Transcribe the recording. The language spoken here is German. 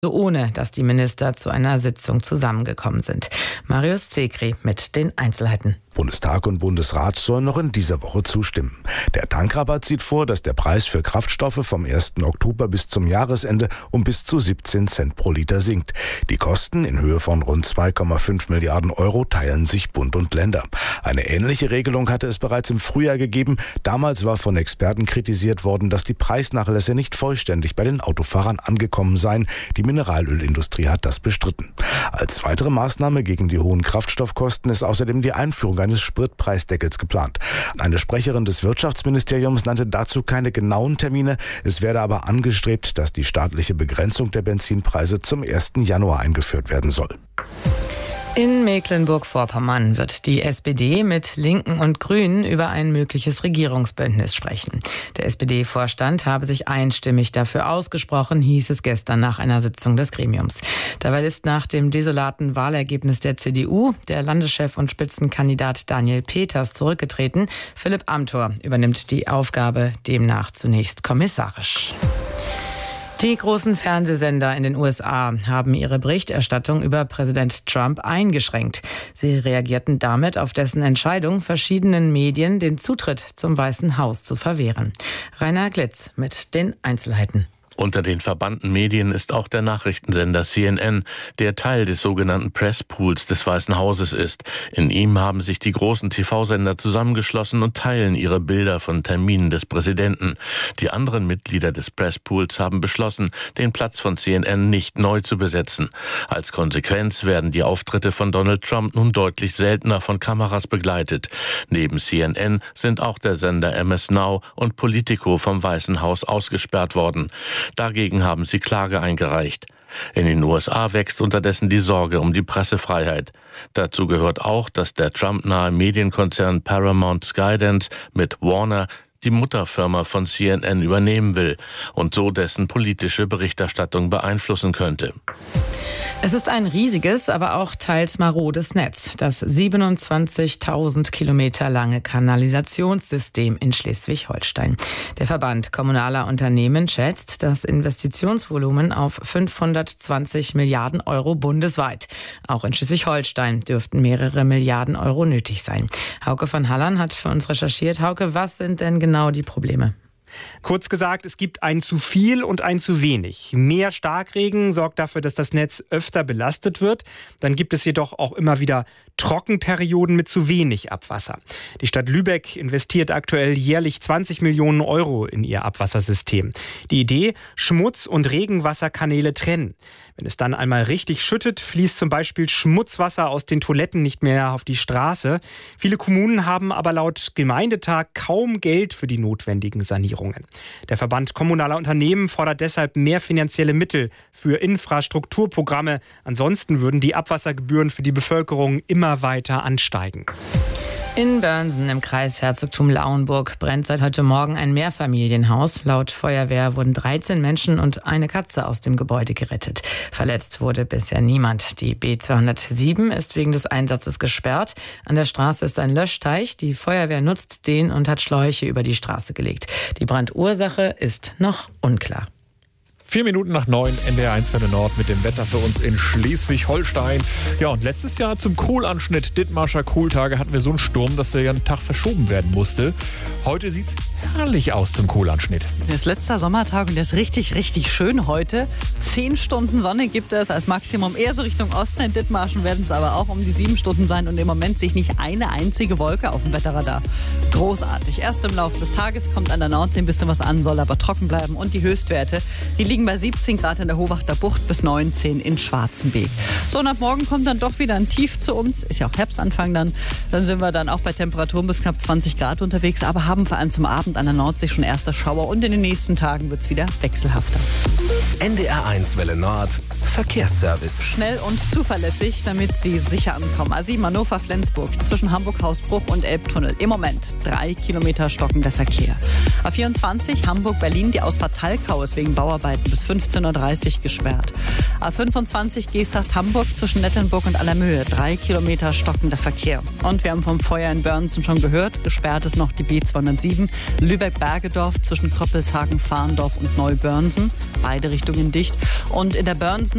so ohne dass die Minister zu einer Sitzung zusammengekommen sind. Marius Zekri mit den Einzelheiten. Bundestag und Bundesrat sollen noch in dieser Woche zustimmen. Der Tankrabatt sieht vor, dass der Preis für Kraftstoffe vom 1. Oktober bis zum Jahresende um bis zu 17 Cent pro Liter sinkt. Die Kosten in Höhe von rund 2,5 Milliarden Euro teilen sich Bund und Länder. Eine ähnliche Regelung hatte es bereits im Frühjahr gegeben. Damals war von Experten kritisiert worden, dass die Preisnachlässe nicht vollständig bei den Autofahrern angekommen seien. Die Mineralölindustrie hat das bestritten. Als weitere Maßnahme gegen die hohen Kraftstoffkosten ist außerdem die Einführung eines Spritpreisdeckels geplant. Eine Sprecherin des Wirtschaftsministeriums nannte dazu keine genauen Termine. Es werde aber angestrebt, dass die staatliche Begrenzung der Benzinpreise zum 1. Januar eingeführt werden soll. In Mecklenburg-Vorpommern wird die SPD mit Linken und Grünen über ein mögliches Regierungsbündnis sprechen. Der SPD-Vorstand habe sich einstimmig dafür ausgesprochen, hieß es gestern nach einer Sitzung des Gremiums. Dabei ist nach dem desolaten Wahlergebnis der CDU der Landeschef und Spitzenkandidat Daniel Peters zurückgetreten. Philipp Amthor übernimmt die Aufgabe demnach zunächst kommissarisch. Die großen Fernsehsender in den USA haben ihre Berichterstattung über Präsident Trump eingeschränkt. Sie reagierten damit auf dessen Entscheidung, verschiedenen Medien den Zutritt zum Weißen Haus zu verwehren. Rainer Glitz mit den Einzelheiten. Unter den verbannten Medien ist auch der Nachrichtensender CNN, der Teil des sogenannten Presspools des Weißen Hauses ist. In ihm haben sich die großen TV-Sender zusammengeschlossen und teilen ihre Bilder von Terminen des Präsidenten. Die anderen Mitglieder des Presspools haben beschlossen, den Platz von CNN nicht neu zu besetzen. Als Konsequenz werden die Auftritte von Donald Trump nun deutlich seltener von Kameras begleitet. Neben CNN sind auch der Sender MS Now und Politico vom Weißen Haus ausgesperrt worden. Dagegen haben sie Klage eingereicht. In den USA wächst unterdessen die Sorge um die Pressefreiheit. Dazu gehört auch, dass der Trump-nahe Medienkonzern Paramount Skydance mit Warner die Mutterfirma von CNN übernehmen will und so dessen politische Berichterstattung beeinflussen könnte. Es ist ein riesiges, aber auch teils marodes Netz, das 27.000 Kilometer lange Kanalisationssystem in Schleswig-Holstein. Der Verband kommunaler Unternehmen schätzt das Investitionsvolumen auf 520 Milliarden Euro bundesweit. Auch in Schleswig-Holstein dürften mehrere Milliarden Euro nötig sein. Hauke von Hallern hat für uns recherchiert. Hauke, was sind denn genau die Probleme? Kurz gesagt, es gibt ein zu viel und ein zu wenig. Mehr Starkregen sorgt dafür, dass das Netz öfter belastet wird. Dann gibt es jedoch auch immer wieder Trockenperioden mit zu wenig Abwasser. Die Stadt Lübeck investiert aktuell jährlich 20 Millionen Euro in ihr Abwassersystem. Die Idee: Schmutz- und Regenwasserkanäle trennen. Wenn es dann einmal richtig schüttet, fließt zum Beispiel Schmutzwasser aus den Toiletten nicht mehr auf die Straße. Viele Kommunen haben aber laut Gemeindetag kaum Geld für die notwendigen Sanierungen. Der Verband kommunaler Unternehmen fordert deshalb mehr finanzielle Mittel für Infrastrukturprogramme. Ansonsten würden die Abwassergebühren für die Bevölkerung immer weiter ansteigen. In Börnsen im Kreis Herzogtum Lauenburg brennt seit heute Morgen ein Mehrfamilienhaus. Laut Feuerwehr wurden 13 Menschen und eine Katze aus dem Gebäude gerettet. Verletzt wurde bisher niemand. Die B207 ist wegen des Einsatzes gesperrt. An der Straße ist ein Löschteich. Die Feuerwehr nutzt den und hat Schläuche über die Straße gelegt. Die Brandursache ist noch unklar. 4 Minuten nach 9, NDR 1 Welle Nord mit dem Wetter für uns in Schleswig-Holstein. Ja, und letztes Jahr zum Kohlanschnitt Dithmarscher Kohltage hatten wir so einen Sturm, dass der ja einen Tag verschoben werden musste. Heute sieht's herrlich aus zum Kohlanschnitt. Der ist letzter Sommertag und der ist richtig, richtig schön heute. 10 Stunden Sonne gibt es als Maximum. Eher so Richtung Osten. In Dithmarschen werden es aber auch um die 7 Stunden sein. Und im Moment sehe ich nicht eine einzige Wolke auf dem Wetterradar. Großartig. Erst im Laufe des Tages kommt an der Nordsee ein bisschen was an, soll aber trocken bleiben. Und die Höchstwerte, die liegen bei 17 Grad in der Hohwachter Bucht bis 19 in Schwarzenbeek. So, und ab morgen kommt dann doch wieder ein Tief zu uns. Ist ja auch Herbstanfang dann. Dann sind wir dann auch bei Temperaturen bis knapp 20 Grad unterwegs. Aber haben vor allem zum Abend an der Nordsee schon erste Schauer. Und in den nächsten Tagen wird es wieder wechselhafter. NDR 1 Welle Nord Verkehrsservice. Schnell und zuverlässig, damit Sie sicher ankommen. A7 Hannover-Flensburg zwischen Hamburg-Hausbruch und Elbtunnel. Im Moment 3 Kilometer stockender Verkehr. A24 Hamburg-Berlin, die Ausfahrt Talkau ist wegen Bauarbeiten bis 15.30 Uhr gesperrt. A25 Geesthacht-Hamburg zwischen Nettlenburg und Allermöhe. 3 Kilometer stockender Verkehr. Und wir haben vom Feuer in Börnsen schon gehört. Gesperrt ist noch die B207 Lübeck-Bergedorf zwischen Kröppelshagen, Farndorf und Neubörnsen. Beide Richtungen dicht. Und in der Börnsen